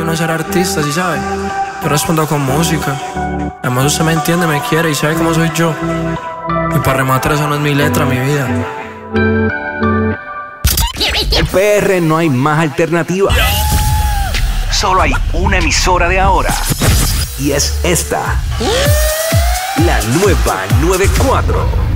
no ser artista, ¿sí sabe? Yo respondo con música. Además usted me entiende, me quiere y sabe cómo soy yo. Y para rematar, eso no es mi letra, mi vida. En PR no hay más alternativa. Solo hay una emisora de ahora. Y es esta. La nueva 94.